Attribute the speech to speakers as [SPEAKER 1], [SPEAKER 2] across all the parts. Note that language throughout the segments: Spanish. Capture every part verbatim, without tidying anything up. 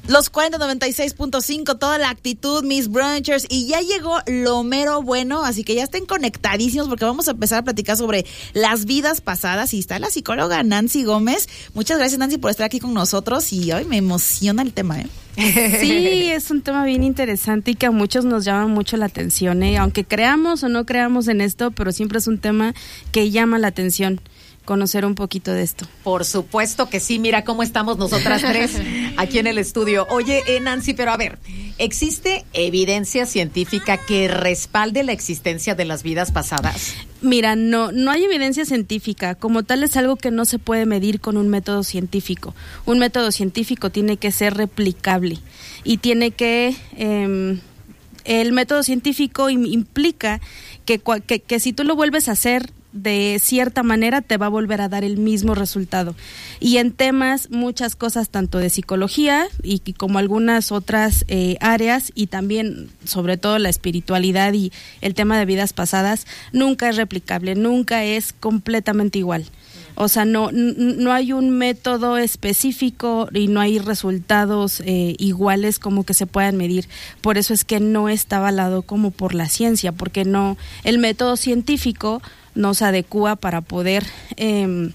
[SPEAKER 1] Los cuarenta noventa y seis punto cinco, toda la actitud, mis brunchers, y ya llegó lo mero bueno, así que ya estén conectadísimos porque vamos a empezar a platicar sobre las vidas pasadas y está la psicóloga Nancy Gómez. Muchas gracias, Nancy, por estar aquí con nosotros y hoy me emociona el tema, ¿eh?
[SPEAKER 2] Sí, es un tema bien interesante y que a muchos nos llama mucho la atención, ¿eh? Aunque creamos o no creamos en esto, pero siempre es un tema que llama la atención. Conocer un poquito de esto.
[SPEAKER 3] Por supuesto que sí, mira cómo estamos nosotras tres aquí en el estudio. Oye, eh, Nancy, pero a ver, ¿existe evidencia científica que respalde la existencia de las vidas pasadas?
[SPEAKER 2] Mira, no, no hay evidencia científica. Como tal es algo que no se puede medir con un método científico. Un método científico tiene que ser replicable y tiene que... Eh, el método científico implica que, que, que si tú lo vuelves a hacer de cierta manera te va a volver a dar el mismo resultado. Y en temas, muchas cosas tanto de psicología y, y como algunas otras eh, áreas y también sobre todo la espiritualidad y el tema de vidas pasadas, nunca es replicable, nunca es completamente igual. O sea, no, no hay un método específico y no hay resultados eh, iguales como que se puedan medir. Por eso es que no está avalado como por la ciencia, porque no, el método científico nos adecúa para poder eh,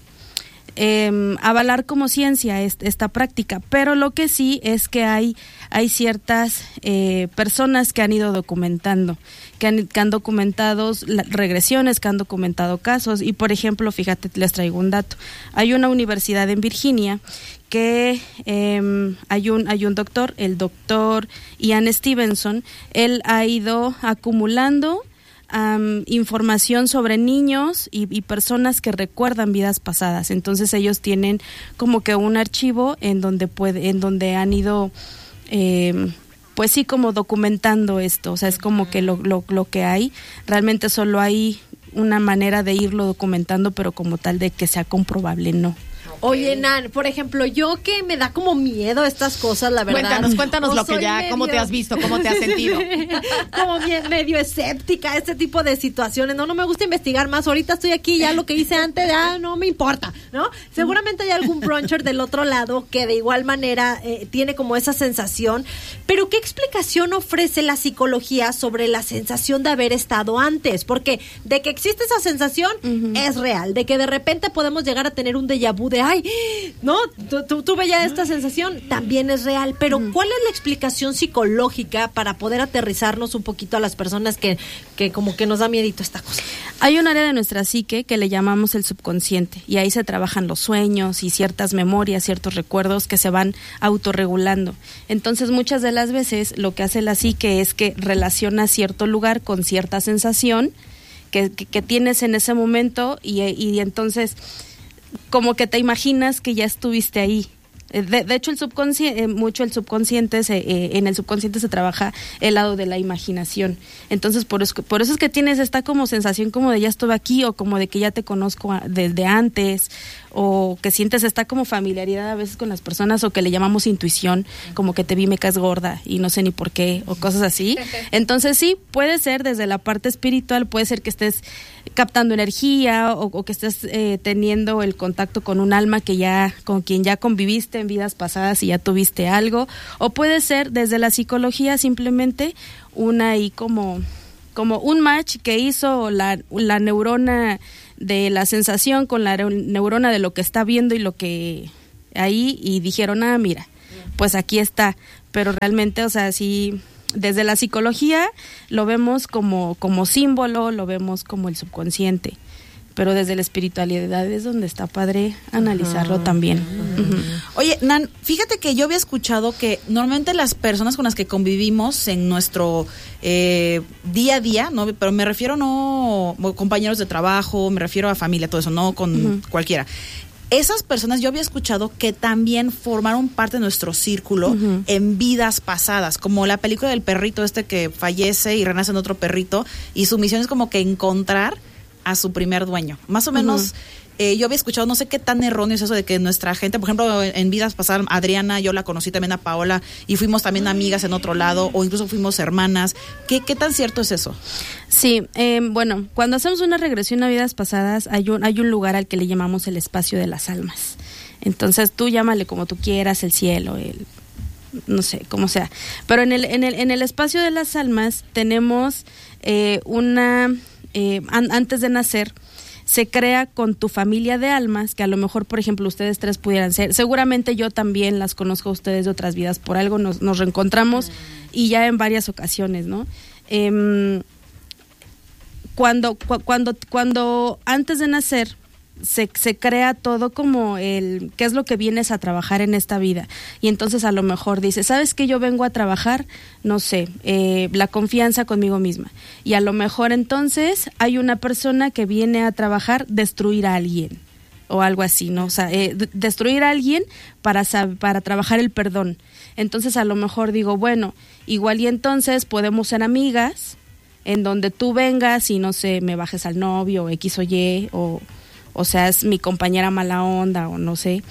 [SPEAKER 2] eh, avalar como ciencia est- esta práctica. Pero lo que sí es que hay, hay ciertas eh, personas que han ido documentando, que han, que han documentado la, regresiones, que han documentado casos. Y por ejemplo, fíjate, les traigo un dato. Hay una universidad en Virginia que eh, hay un hay un doctor, el doctor Ian Stevenson. Él ha ido acumulando Um, información sobre niños y, y personas que recuerdan vidas pasadas. Entonces ellos tienen como que un archivo en donde puede, en donde han ido eh, pues sí como documentando esto. O sea, es como que lo, lo, lo que hay, realmente solo hay una manera de irlo documentando, pero como tal de que sea comprobable, no.
[SPEAKER 4] Oye, Nan, por ejemplo, yo que me da como miedo estas cosas, la verdad.
[SPEAKER 3] Cuéntanos, cuéntanos
[SPEAKER 4] o
[SPEAKER 3] lo que ya,
[SPEAKER 4] medio...
[SPEAKER 3] cómo te has visto, cómo te has sentido.
[SPEAKER 4] Como medio escéptica a este tipo de situaciones. No, no me gusta investigar más. Ahorita estoy aquí, ya lo que hice antes, ya no me importa, ¿no? Seguramente hay algún bruncher del otro lado que de igual manera eh, tiene como esa sensación. Pero ¿qué explicación ofrece la psicología sobre la sensación de haber estado antes? Porque de que existe esa sensación uh-huh. es real. De que de repente podemos llegar a tener un déjà vu de ay, no, tú, tú, tuve ya esta sensación, también es real, pero uh-huh. ¿cuál es la explicación psicológica para poder aterrizarnos un poquito a las personas que, que como que nos da miedito esta cosa?
[SPEAKER 2] Hay un área de nuestra psique que le llamamos el subconsciente y ahí se trabajan los sueños y ciertas memorias, ciertos recuerdos que se van autorregulando. Entonces muchas de las veces lo que hace la psique es que relaciona cierto lugar con cierta sensación que, que, que tienes en ese momento y, y entonces como que te imaginas que ya estuviste ahí. De, de hecho, el subconsciente, mucho el subconsciente, se, eh, en el subconsciente se trabaja el lado de la imaginación. Entonces, por eso, por eso es que tienes esta como sensación como de ya estuve aquí o como de que ya te conozco desde antes o que sientes esta como familiaridad a veces con las personas o que le llamamos intuición, como que te vi, me caes gorda y no sé ni por qué o cosas así. Entonces, sí, puede ser desde la parte espiritual, puede ser que estés captando energía o, o que estés eh, teniendo el contacto con un alma que ya con quien ya conviviste en vidas pasadas y ya tuviste algo, o puede ser desde la psicología simplemente una y como como un match que hizo la, la neurona de la sensación con la neurona de lo que está viendo y lo que ahí y dijeron, ah, mira, pues aquí está, pero realmente, o sea, sí, desde la psicología lo vemos como, como símbolo, lo vemos como el subconsciente, pero desde la espiritualidad es donde está padre analizarlo uh-huh. también. Uh-huh.
[SPEAKER 1] Oye, Nan, fíjate que yo había escuchado que normalmente las personas con las que convivimos en nuestro eh, día a día, no, pero me refiero no compañeros de trabajo, me refiero a familia, todo eso, no con uh-huh. cualquiera. Esas personas yo había escuchado que también formaron parte de nuestro círculo uh-huh. en vidas pasadas, como la película del perrito este que fallece y renace en otro perrito y su misión es como que encontrar a su primer dueño. Más o menos, uh-huh. eh, yo había escuchado, no sé qué tan erróneo es eso de que nuestra gente, por ejemplo, en, en vidas pasadas, Adriana, yo la conocí también a Paola y fuimos también amigas en otro lado o incluso fuimos hermanas. ¿Qué, qué tan cierto es eso?
[SPEAKER 2] Sí, eh, bueno, cuando hacemos una regresión a vidas pasadas hay un, hay un lugar al que le llamamos el espacio de las almas. Entonces tú llámale como tú quieras, el cielo, el no sé, como sea. Pero en el, en el, en el espacio de las almas tenemos eh, una, eh, an, antes de nacer, se crea con tu familia de almas, que a lo mejor, por ejemplo, ustedes tres pudieran ser. Seguramente yo también las conozco a ustedes de otras vidas, por algo nos, nos reencontramos mm. y ya en varias ocasiones, ¿no? Eh, cuando, cu- cuando, cuando antes de nacer se, se crea todo como el qué es lo que vienes a trabajar en esta vida, y entonces a lo mejor dices, ¿sabes qué? Yo vengo a trabajar, no sé, eh, la confianza conmigo misma, y a lo mejor entonces hay una persona que viene a trabajar destruir a alguien o algo así, ¿no? O sea, eh, d- destruir a alguien para, sab- para trabajar el perdón. Entonces a lo mejor digo, bueno, igual y entonces podemos ser amigas en donde tú vengas y no sé, me bajes al novio, X o Y, o o seas mi compañera mala onda, o no sé,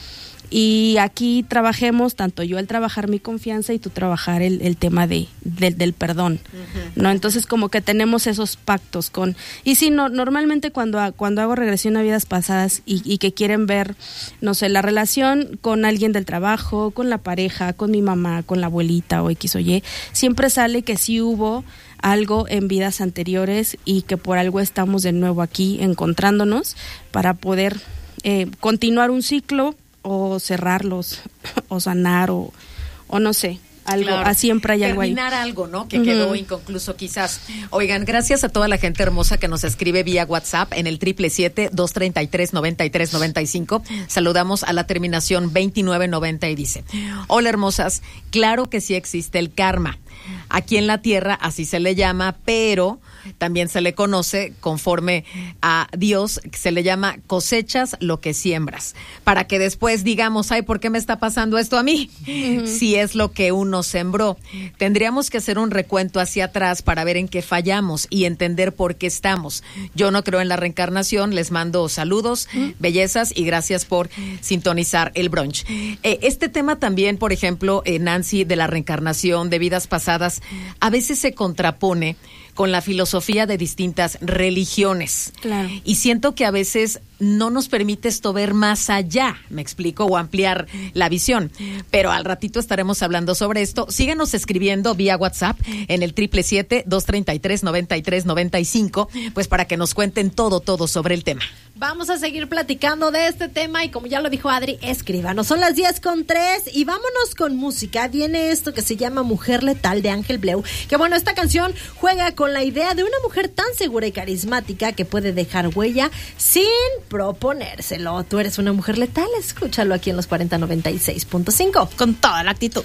[SPEAKER 2] y aquí trabajemos, tanto yo el trabajar mi confianza y tú trabajar el, el tema de, de del perdón, uh-huh. ¿no? Entonces como que tenemos esos pactos con, y sí, no, normalmente cuando, cuando hago regresión a vidas pasadas y, y que quieren ver, no sé, la relación con alguien del trabajo, con la pareja, con mi mamá, con la abuelita o X o Y, siempre sale que sí hubo algo en vidas anteriores y que por algo estamos de nuevo aquí encontrándonos para poder eh, continuar un ciclo o cerrarlos o sanar o, o no sé, algo,
[SPEAKER 3] claro.
[SPEAKER 2] a siempre hay algo ahí.
[SPEAKER 3] Terminar algo, ¿no? Que uh-huh. quedó inconcluso quizás. Oigan, gracias a toda la gente hermosa que nos escribe vía WhatsApp en el siete siete siete, dos tres tres, nueve tres nueve cinco. Saludamos a la terminación veintinueve noventa y dice, hola hermosas, claro que sí existe el karma. Aquí en la tierra así se le llama, pero también se le conoce conforme a Dios, se le llama cosechas lo que siembras, para que después digamos, ay, ¿por qué me está pasando esto a mí? Uh-huh. Si es lo que uno sembró. Tendríamos que hacer un recuento hacia atrás para ver en qué fallamos y entender por qué estamos. Yo no creo en la reencarnación, les mando saludos, uh-huh. bellezas, y gracias por sintonizar el brunch. Eh, este tema también, por ejemplo, eh, Nancy, de la reencarnación, de vidas pasadas, a veces se contrapone con la filosofía de distintas religiones.
[SPEAKER 2] Claro.
[SPEAKER 3] Y siento que a veces no nos permite esto ver más allá, me explico, o ampliar la visión. Pero al ratito estaremos hablando sobre esto. Síganos escribiendo vía WhatsApp en el siete siete siete, dos tres tres, nueve tres nueve cinco, pues para que nos cuenten todo, todo sobre el tema.
[SPEAKER 4] Vamos a seguir platicando de este tema y como ya lo dijo Adri, escríbanos. Son las diez con tres y vámonos con música. Viene esto que se llama Mujer Letal de Ángel Bleu, que bueno, esta canción juega con la idea de una mujer tan segura y carismática que puede dejar huella sin proponérselo. Tú eres una mujer letal, escúchalo aquí en los cuarenta noventa y seis punto cinco.
[SPEAKER 1] Con toda la actitud.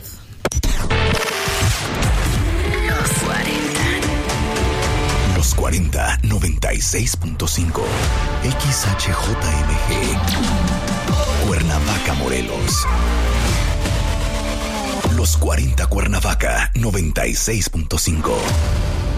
[SPEAKER 5] Los cuarenta noventa y seis punto cinco. X H J M G. Cuernavaca, Morelos. Los cuarenta Cuernavaca noventa y seis punto cinco.